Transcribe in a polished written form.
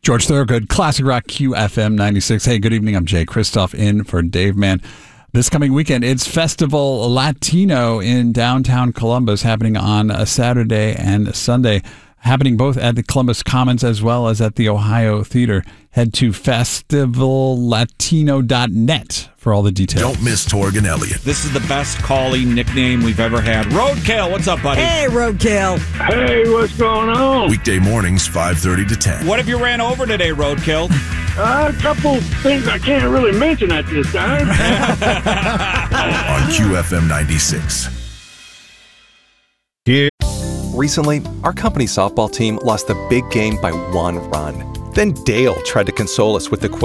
George Thorogood, Classic Rock QFM 96. Hey, good evening. I'm Jay Kristoff in for Dave Mann. This coming weekend, it's Festival Latino in downtown Columbus, happening on a Saturday and Sunday, happening both at the Columbus Commons as well as at the Ohio Theater. Head to festivallatino.net for all the details. Don't miss Torg and Elliott. This is the best calling nickname we've ever had. Roadkill, what's up, buddy? Hey, Roadkill. Hey, what's going on? Weekday mornings, 5:30 to 10. What have you ran over today, Roadkill? A couple things I can't really mention at this time. On QFM 96. Recently, our company softball team lost the big game by 1 run. Then Dale tried to console us with the